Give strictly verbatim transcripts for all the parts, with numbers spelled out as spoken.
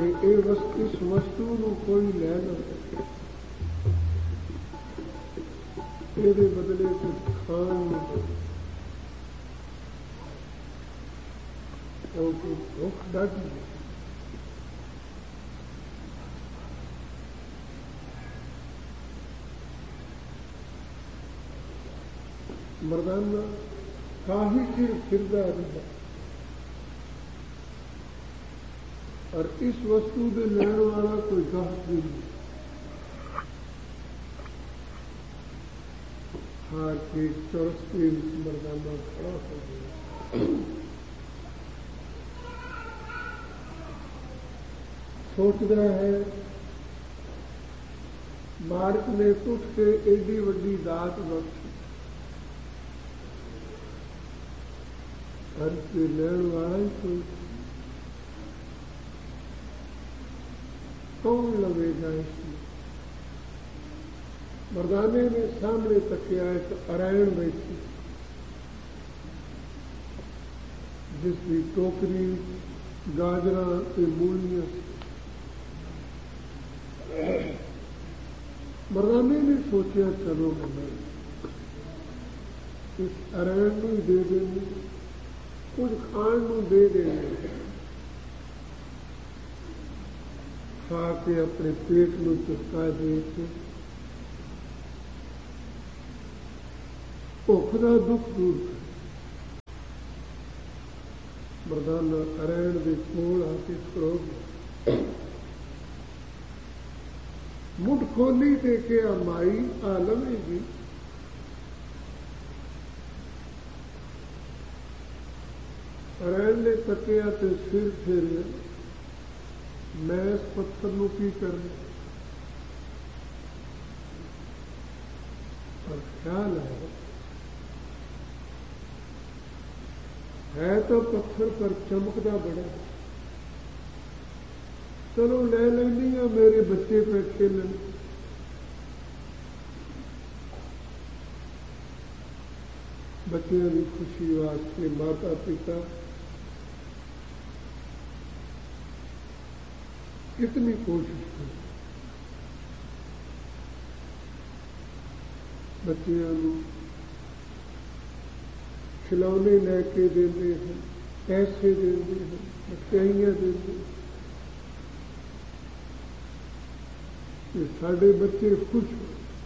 ये वस्तु इस वस्तु को कोई ले ना ये बदले कुछ खान और कुछ भूख डाटी मर्दाना काफी चिर फिरदा रहा और इस वस्तु के लैन वाला कोई गाहक भी नहीं। हार के चौरस के मर्दाना खड़ा हो गया, सोच रहा है मार्क ने उठ के एडी वड्डी दात बख्शी हर के लैन वाला ही कोई कौन लगेगा इसमें। मर्दाने ने सामने तकिया एक अरायण बैठी जिसकी टोकरी गाजरा के मूलियां मर्दाने ने सोचा चलो मैं इस अरायण में दे देंगे कुछ खाण में दे देंगे खा के अपने पेट में चुका दे के भुख का दुख दूर कर। मर्दाना अरैण के कोल आके खड़ो मुठ खोली दे के आ माई आ लवेगी अरैण ने तकिया ते सिर फेरे मैं इस पत्थर को की करना और ख्याल है है तो पत्थर पर चमकदा बड़ा चलो ले लेनी है मेरे बच्चे पे खेलन। बच्चों की खुशी वास्ते माता पिता कितनी कोशिश की बच्चों को खिलौने लेके देते हैं पैसे देते हैं मिठाइयां देते हैं कि साढ़े बच्चे खुश हो।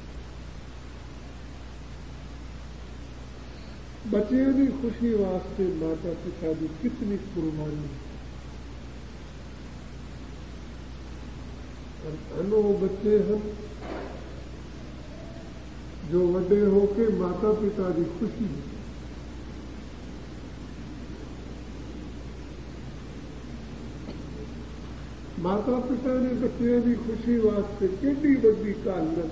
बच्चों की खुशी वास्ते माता पिता की कितनी कुर्बानी अनो बच्चे हम जो वड्डे होके माता पिता की खुशी माता पिता ने बच्चों की खुशी वास्ते केडी वड्डी काल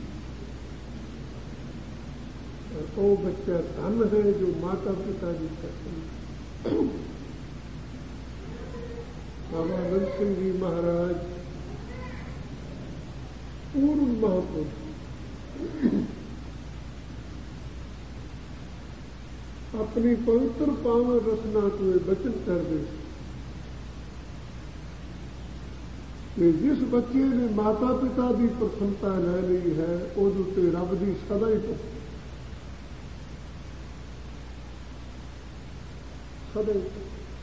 और वो बच्चा धन है जो माता पिता की पसंद। बाबा नंद सिंह जी महाराज पूर्व महापुरुष अपनी पवित्र पावन रचना को वचन कर दे कि जिस बच्चे ने माता पिता की प्रसन्नता ले ली है उसे रब की सदा ही पसंद सदा ही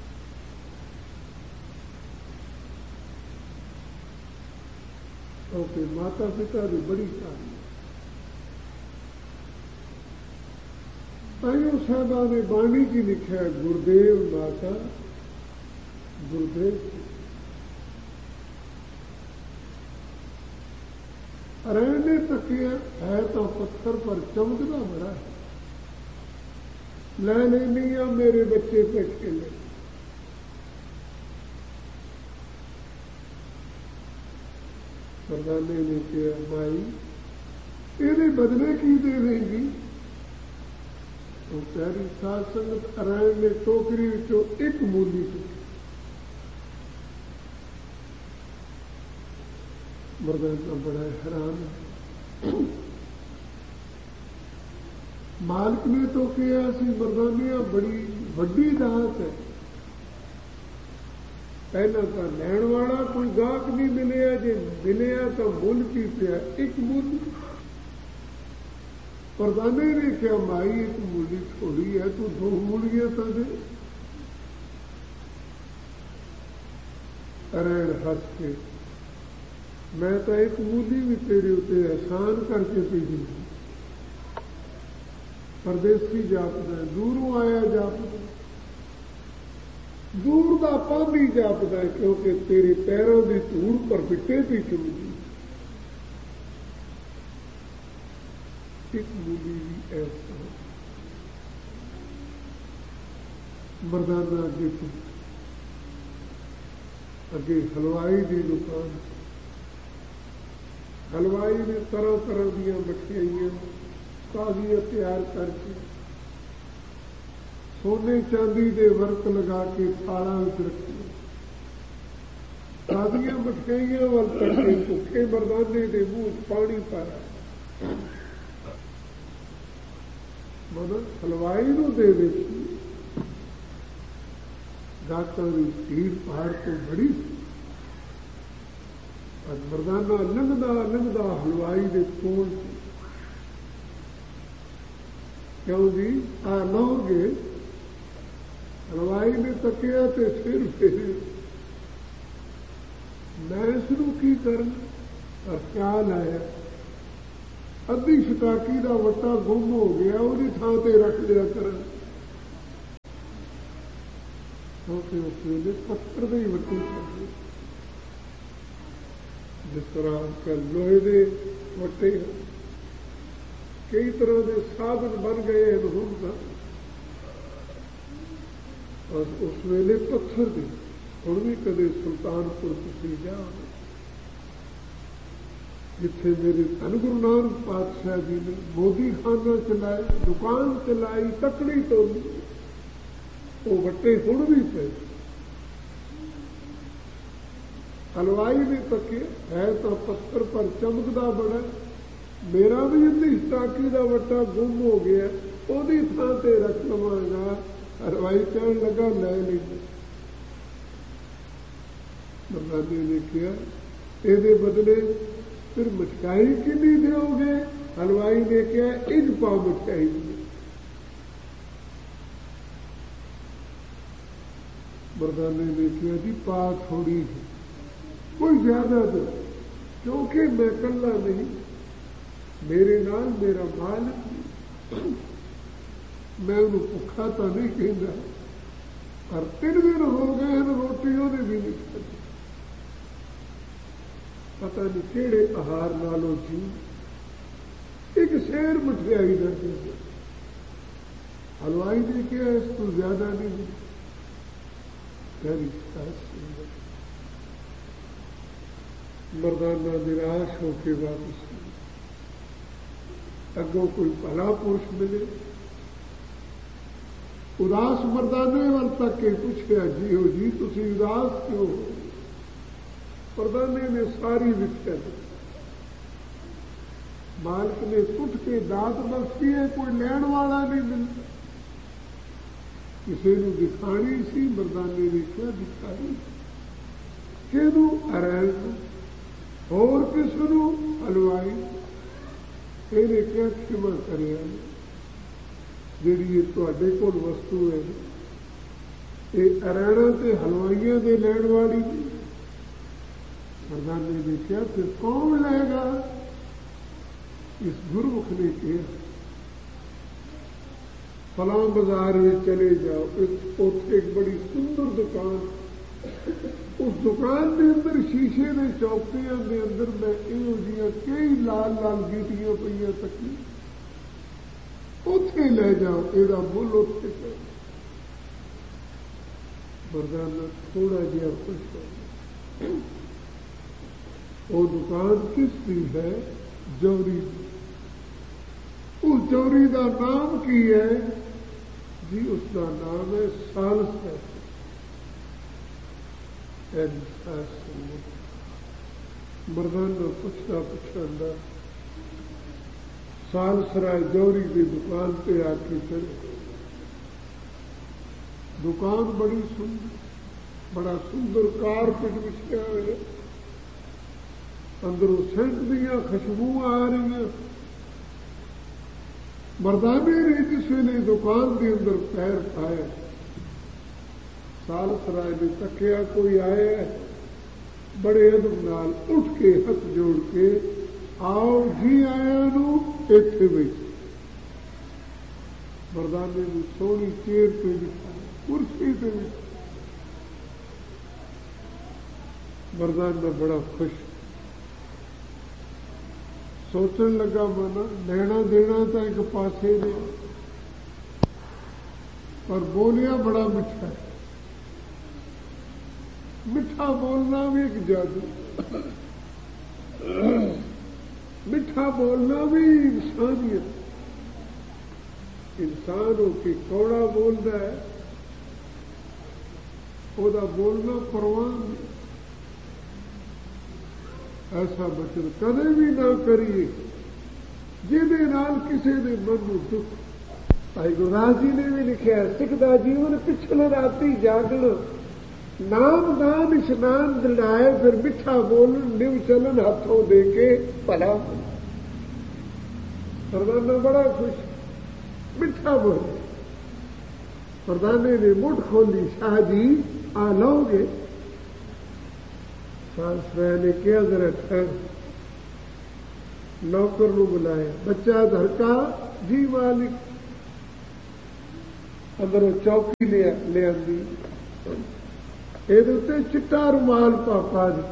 क्योंकि माता पिता की बड़ी कहानी ताइयों साहबा ने बाणी की लिखा है गुरुदेव माता गुरुदेव रहने तकिया है तो पत्थर पर चमकदा बड़ा है ले लेनी आ मेरे बच्चे पे खेले। सरदाने ने कहा माई ये बदले की दे देंगी तो प्यारी साध संगत अरायण ने टोकरी विचों एक मूली चुकी। मर्दाना बड़ा हैरान है मालिक ने तो कहा सी मर्दानिया बड़ी वड्डी दात है पहला तो लैण वाला कोई गाहक नहीं मिले, जे मिले तो मुल की पिया एक मूली। प्रधाने ने क्या माई एक मूली थोड़ी है, तू दो मूलियां तो दे। अरैण हंस के, मैं तो एक मूली भी तेरे उत्ते एहसान करके पी दी। परदेसी जापदा, दूरों आया जापदा, दूर का पानी जापदा, क्योंकि तेरे पैरों की धूड़ पर बिटे भी चुमदी। एक मूली भी ऐसा मर्दाना अगे अगे हलवाई की दुकान। हलवाई ने तरह तरह दियां मठियाइयां ताजियां तैयार करके सोने चांदी के वर्क लगा के थाला में रखी। ताजियां मठियाइयां वाल करके भुखे मर्दाने के मुंह पानी पाया। मदद हलवाई नूं दे देती। गाहकां दी भीड़ पहाड़ तो बड़ी सी। मर्दाना लंघदा लंघदा हलवाई दे कोल क्यों जी आ लओगे? हलवाई ने तकिया ते सिर फेरे। मैं इसनूं की करना? ख्याल आया अद्धी शताकी का वट्टा गुम हो गया, उसकी थां ते रख लिया कर। क्योंकि उस वेले पत्थर के ही वट्टे चलते, जिस तरह आजकल लोहे के वट्टे कई तरह के साधन बन गए हैं हुण तां। और उस वेले पत्थर के, हुण भी कदे सुल्तानपुर तुसीं जाओ जिथे मेरे धन गुरु नानक पातशाह जी ने मोदी खाना चलाए, दुकान चलाई, तकड़ी तोली, वो वट्टे हुण भी पे। हलवाई ने तके है तो पत्थर पर चमकदा बड़ा, मेरा भी इतनी स्टाकी का वट्टा गुम हो गया, ओदी थां ते रख लवांगा। हलवाई कहन लगा लै लीजिए। मर्दाने ने कहा ਇਹਦੇ बदले फिर मिठाई कितनी दोगे? हलवाई ने कहा एक पाव मिठाई। मर्दाने ने कहा जी पा थोड़ी है, कोई ज्यादा दो, क्योंकि मैं कल्ला नहीं, मेरे नाल मेरा मालिक, मैं उन्हें भुखा तो नहीं कहता। पर तीन दिन हो गए हैं रोटी उन्हें भी नहीं खाती। पता नहीं केड़े आहार नालों जी एक शेर मठियाई दे दे। हलवाई ने कहा इस तो ज्यादा नहीं। मर्दाना निराश होकर वापस अगों कोई भला पुरुष मिले, उदास मर्दाने वाल तक के पूछया जी हो जी तुसी उदास क्यों हो? मर्दाने ने सारी विख्या दी। मालिक ने सुट के दात बरसी है, कोई लैण वाला नहीं मिलता। किसी को दिखानी सी, मर्दाने ने क्या दिखाई? किनू? अरैण। होर किसनू? हलवाई। इन्हें क्या क्षमा करे जिहड़ी तुहाडे कोल वस्तु है, ये अरैणा ते हलवाइयां दे लैण वाली। मर्दाने ने कहा फिर कौन लेगा? इस गुरमुख ने कहा फलां बाजार में चले जाओ, उत्थे एक बड़ी सुंदर दुकान, उस दुकान के अंदर शीशे के चौकियां के अंदर मैं इहो जिहियां कई लाल लाल गीटियां पईयां तकी, उत्थे ले जाओ, एदा मुल उत्थे कर। मर्दाना थोड़ा जिहा खुश हो। वो दुकान किसकी है? जौहरी। उस जौहरी का नाम की है जी? उसका नाम है सालस। मर्दाना पुछदा पुछांदा सालसराय जौहरी की दुकान पे आके चले। दुकान बड़ी सुंदर, बड़ा सुंदर कारपेट बिछा हुआ, अंदरों सेंट दियां खुशबू आ रही। मर्दाने ने जिस वेले दुकान के अंदर पैर पाए, सालसराय ने तकिया कोई आया, बड़े अदब नाल उठ के हथ जोड़ के आओ जी आया नू इत्थे बैठे। मर्दाने ने सोहनी चेयर पे बिठाया, कुर्सी पे बिठाया। मर्दाना बड़ा खुश, सोचन लगा मना लेना देना तो एक पासे ने, पर बोलिया बड़ा मिठा है। मिठा बोलना भी एक जादू, मिठा बोलना भी इंसानियत। इंसान हो के कौड़ा बोलता है, ओदा बोलना परवान नहीं। ऐसा बचन कदे भी ना करिए जिहदे नाल किसी दे मन नूं दुख। भाई गुरदास जी ने भी लिखा है, सिख दा जीवन पिछले राती जागण, नाम दान इशनान दृढ़ाए, फिर मिठा बोलन निव चलन हाथों दे के भला। मर्दाना बड़ा खुश, मिठा बोले। मर्दाने ने मुठ खोली, शाह जी आ लोगे? सालसराय ने क्या जरा ठहर, नौकर नूं बुलाया, बच्चा धरका जी मालिक। अंदरों चौकी ले ले आंदी, ਇਹਦੇ ਉੱਤੇ चिट्टा रुमाल पापा जी।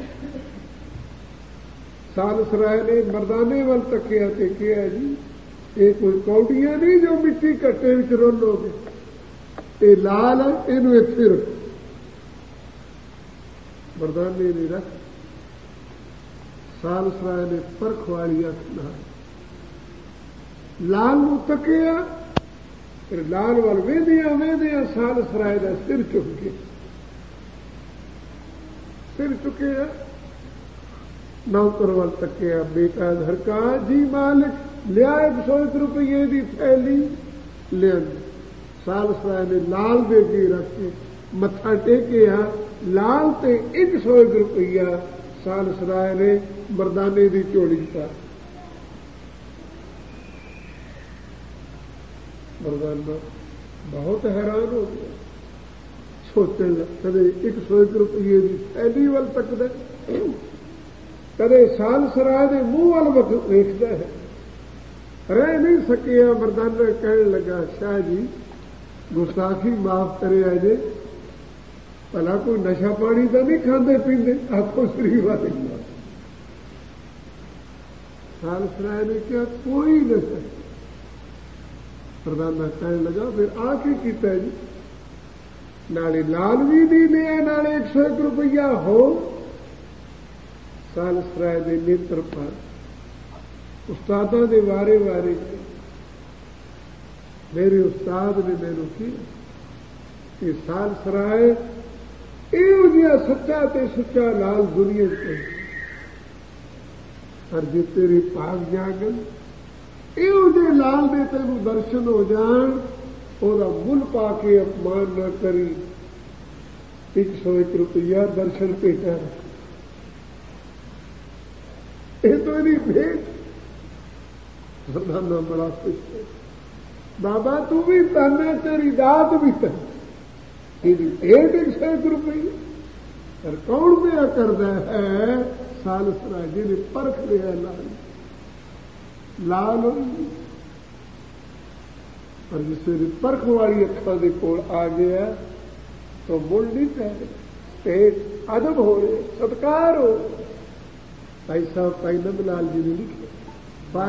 सालसराय ने मर्दाने वाल तकिया ते कहा जी ये कोई कौड़ियां नहीं जो मिट्टी कट्टे विच रोलोगे, ये लाल है, इनू इत्थे रखो। मर्दाने ने रख, सालसराय ने परख वाली अख नाल लाल नूं तकिया, फिर लाल वाल वेंदिया वेंदिया सालसराय दा सिर झुक गया। सिर चुके नौकर वाल तकिया, बेटा धरका जी मालिक, लिया एक सौ एक रुपये की थैली लिया। सालसराय ने लाल दे के रख के मत्था टेकिया, लाल ते एक सौ एक रुपया सालसराय ने मर्दाने की झोली पा। मर्दाना बहुत हैरान हो गया, सोचने लग कदे एक सौ एक रुपये की थैली वाल तकदा, कदे सालसराय के मुंह वाल वेखदा है, रह नहीं सकिया। मर्दाना कहने लगा, शाह जी गुस्ताखी माफ करे अजे, भला कोई नशा पानी तो नहीं खाते पीते? आखो श्री वाले। सालसराय ने क्या कोई नशा। मर्दाना कहने लगा, फिर आके किया जी, नाले लाल भी नहीं लिया, नाले एक सौ एक रुपया हो। सालसराय के नेत्र पर उस्तादा के वारे वारे मेरे उस्ताद ने मैनू की सालसराय इहो जिहा सच्चा ते सुच्चा लाल दुनिया से, पर जे तेरे भाग जागन इहो जे लाल दे तेनू दर्शन हो जान, ओदा मुल पा के अपमान न करी। एक सौ एक रुपया दर्शन भेटा रख, ये तो नहीं भेंट। मर्दाना बड़ा खुश है, बाबा तू भी तन्ना, तेरी दात भी तन, तेरी भेंट एक सौ एक रुपये। पर कौन मेरा करता है? सालसराय जी ने परख लिया लाल लाल पर जिस वे परख वाली अखा के कोल आ गया तो मुड़ नहीं पै रहे, पेट अदब हो रहे, सत्कार हो। भाई साहब भाई नंद लाल जी ने लिखे,